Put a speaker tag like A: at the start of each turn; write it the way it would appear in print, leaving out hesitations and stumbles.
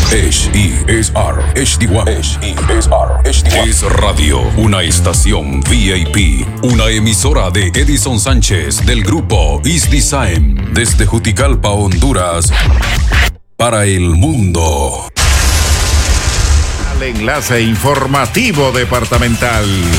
A: HESR HD1. HESR HD1. Es Radio, una estación VIP, una emisora de Edison Sánchez del grupo East Design, desde Juticalpa, Honduras, para el mundo.
B: Al enlace informativo departamental.